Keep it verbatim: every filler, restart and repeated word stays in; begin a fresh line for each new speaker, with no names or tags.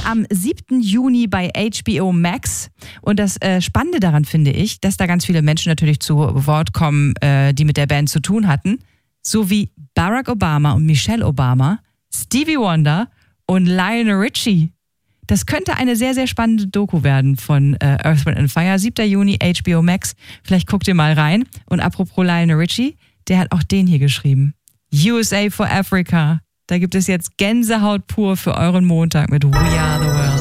am siebten Juni bei H B O Max. Und das äh, Spannende daran finde ich, dass da ganz viele Menschen natürlich zu Wort kommen, äh, die mit der Band zu tun hatten. So wie Barack Obama und Michelle Obama, Stevie Wonder und Lionel Richie. Das könnte eine sehr, sehr spannende Doku werden von äh, Earth, Wind and Fire. siebten Juni, H B O Max. Vielleicht guckt ihr mal rein. Und apropos Lionel Richie, der hat auch den hier geschrieben. U S A for Africa. Da gibt es jetzt Gänsehaut pur für euren Montag mit We Are the World.